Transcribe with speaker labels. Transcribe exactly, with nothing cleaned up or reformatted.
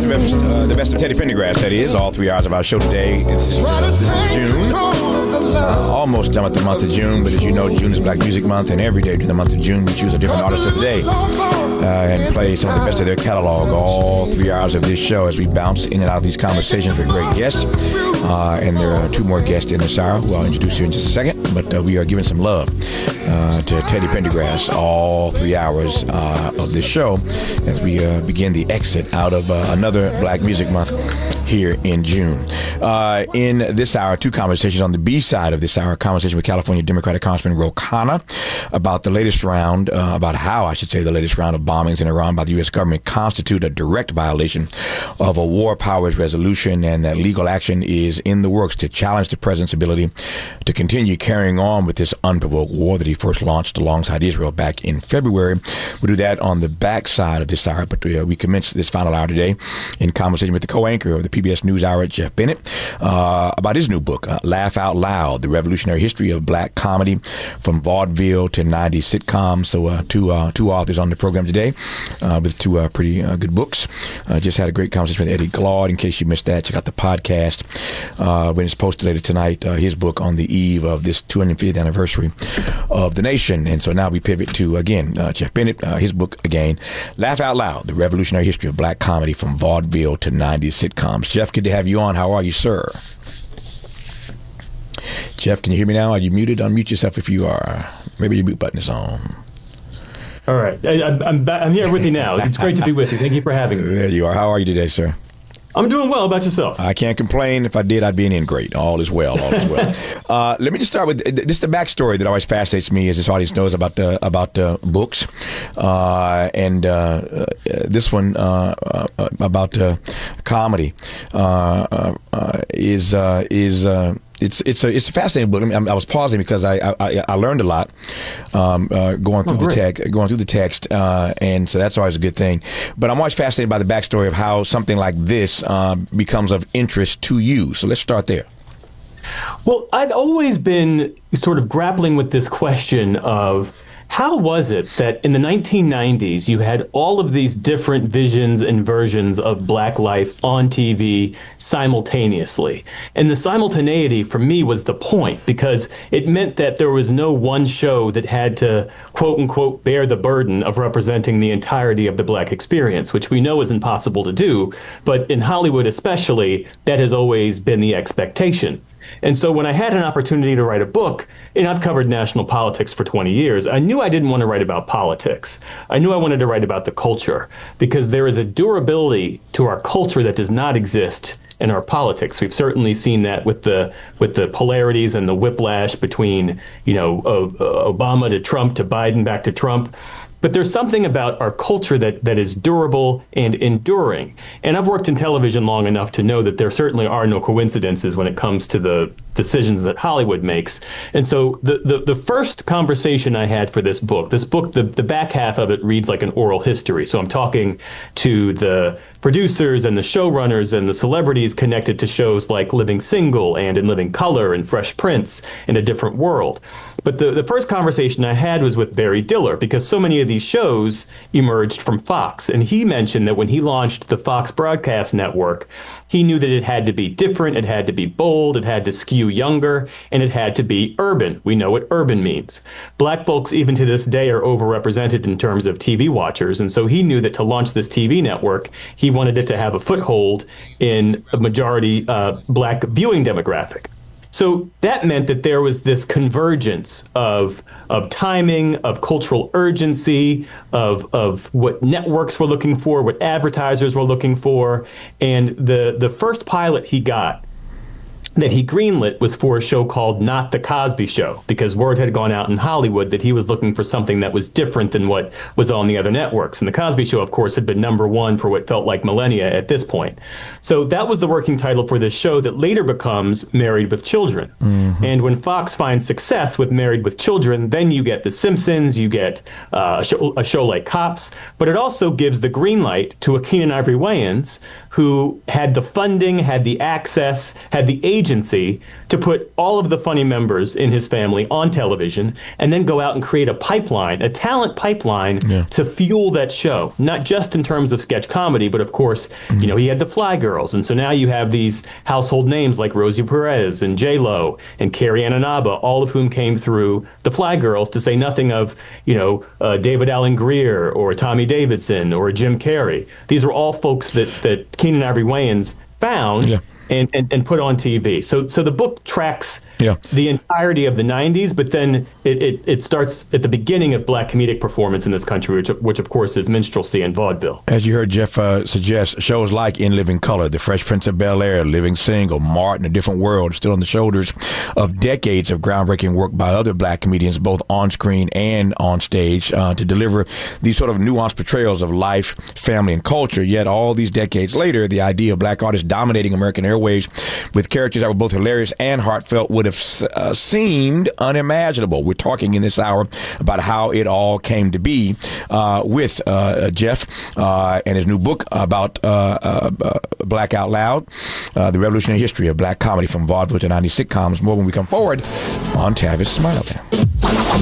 Speaker 1: the best, uh, the best of Teddy Pendergrass, that is. All three hours of our show today. This is, uh, this is June. Uh, almost done with the month of June, but as you know, June is Black Music Month, and every day during the month of June, we choose a different artist of the day uh, and play some of the best of their catalog. All three hours of this show as we bounce in and out of these conversations with great guests. Uh, and there are two more guests in this hour who I'll introduce you in just a second, but uh, we are giving some love uh, to Teddy Pendergrass all three hours uh, of this show as we uh, begin the exit out of uh, another Black Music Month here in June. Uh, in this hour, two conversations on the B side of this hour, a conversation with California Democratic Congressman Ro Khanna about the latest round, uh, about how, I should say, the latest round of bombings in Iran by the U S government constitute a direct violation of a war powers resolution, and that legal action is in the works to challenge the president's ability to continue carrying on with this unprovoked war that he first launched alongside Israel back in February. We'll do that on the back side of this hour, but we, uh, we commence this final hour today in conversation with the co-anchor of the P B S NewsHour, Jeff Bennett, uh, about his new book, uh, Laugh Out Loud, The Revolutionary History of Black Comedy from Vaudeville to nineties Sitcoms. So uh, two uh, two authors on the program today uh, with two uh, pretty uh, good books. Uh, just had a great conversation with Eddie Glaude. In case you missed that, check out the podcast uh, when it's posted later tonight, uh, his book on the eve of this two hundred fiftieth anniversary of the nation. And so now we pivot to, again, uh, Jeff Bennett, uh, his book, again, Laugh Out Loud, The Revolutionary History of Black Comedy from Vaudeville to nineties Sitcoms. Jeff, good to have you on. How are you, sir? Jeff, can you hear me now? Are you muted? Unmute yourself if you are. Maybe your mute button is on.
Speaker 2: All right. I, I'm, I'm, back, I'm here with you now. It's great to be with you. Thank you for having me.
Speaker 1: There you are. How are you today, sir?
Speaker 2: I'm doing well. How about yourself?
Speaker 1: I can't complain. If I did, I'd be in great. All is well. All is well. uh, let me just start with this. Is the backstory that always fascinates me, as this audience knows, about the about uh, books, uh, and uh, uh, this one uh, uh, about uh, comedy uh, uh, is uh, is. Uh, It's it's a it's a fascinating book. I, mean, I was pausing because I I, I learned a lot um, uh, going through oh, the text, going through the text, uh, and so that's always a good thing. But I'm always fascinated by the backstory of how something like this uh, becomes of interest to you. So let's start there.
Speaker 2: Well, I'd always been sort of grappling with this question of, how was it that in the nineteen nineties you had all of these different visions and versions of Black life on T V simultaneously? And the simultaneity for me was the point, because it meant that there was no one show that had to, quote unquote, bear the burden of representing the entirety of the Black experience, which we know is impossible to do. But in Hollywood especially, that has always been the expectation. And so when I had an opportunity to write a book, and I've covered national politics for twenty years, I knew I didn't want to write about politics. I knew I wanted to write about the culture, because there is a durability to our culture that does not exist in our politics. We've certainly seen that with the with the polarities and the whiplash between, you know, uh, Obama to Trump to Biden back to Trump. But there's something about our culture that, that is durable and enduring. And I've worked in television long enough to know that there certainly are no coincidences when it comes to the decisions that Hollywood makes. And so the, the, the first conversation I had for this book, this book, the, the back half of it reads like an oral history. So I'm talking to the producers and the showrunners and the celebrities connected to shows like Living Single and In Living Color and Fresh Prince and A Different World. But the, the first conversation I had was with Barry Diller, because so many of these shows emerged from Fox. And he mentioned that when he launched the Fox Broadcast Network, he knew that it had to be different, it had to be bold, it had to skew younger, and it had to be urban. We know what urban means. Black folks, even to this day, are overrepresented in terms of T V watchers. And so he knew that to launch this T V network, he wanted it to have a foothold in a majority uh, Black viewing demographic. So that meant that there was this convergence of of timing, of cultural urgency, of of what networks were looking for, what advertisers were looking for. And the the first pilot he got that he greenlit was for a show called Not the Cosby Show, because word had gone out in Hollywood that he was looking for something that was different than what was on the other networks. And the Cosby Show, of course, had been number one for what felt like millennia at this point. So that was the working title for this show that later becomes Married with Children. Mm-hmm. And when Fox finds success with Married with Children, then you get The Simpsons, you get uh, a, show, a show like Cops, but it also gives the green light to a Keenen Ivory Wayans, who had the funding, had the access, had the agency agency to put all of the funny members in his family on television and then go out and create a pipeline, a talent pipeline yeah. to fuel that show, not just in terms of sketch comedy, but of course, mm-hmm. you know, he had the Fly Girls. And so now you have these household names like Rosie Perez and J-Lo and Carrie Ann Inaba, all of whom came through the Fly Girls, to say nothing of, you know, uh, David Alan Grier or Tommy Davidson or Jim Carrey. These are all folks that, that Keenen Ivory Wayans found yeah. and, and, and put on T V. So so the book tracks yeah. the entirety of the nineties, but then it, it, it starts at the beginning of black comedic performance in this country, which, which of course is minstrelsy and vaudeville.
Speaker 1: As you heard Jeff uh, suggest, shows like In Living Color, The Fresh Prince of Bel-Air, Living Single, Martin, A Different World, still on the shoulders of decades of groundbreaking work by other black comedians, both on screen and on stage, uh, to deliver these sort of nuanced portrayals of life, family, and culture. Yet all these decades later, the idea of black artists dominating American airwaves with characters that were both hilarious and heartfelt would have uh, seemed unimaginable. We're talking in this hour about how it all came to be uh, with uh, Jeff uh, and his new book about uh, uh, uh, Black Out Loud, uh, the revolutionary history of black comedy from vaudeville to nineties sitcoms. More when we come forward on Tavis Smile.